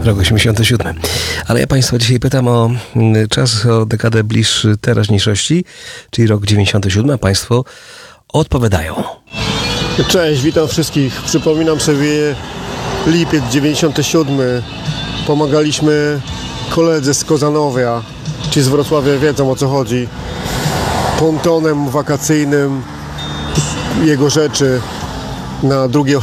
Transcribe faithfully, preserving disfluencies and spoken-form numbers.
Rok osiemdziesiąty siódmy. Ale ja Państwa dzisiaj pytam o mm, czas, o dekadę bliższy teraźniejszości, czyli rok dziewięćdziesiąty siódmy, a Państwo odpowiadają. Cześć, witam wszystkich. Przypominam sobie lipiec dziewięćdziesiąty siódmy. Pomagaliśmy koledze z Kozanowia, ci z Wrocławia wiedzą, o co chodzi. Pontonem wakacyjnym jego rzeczy na drugie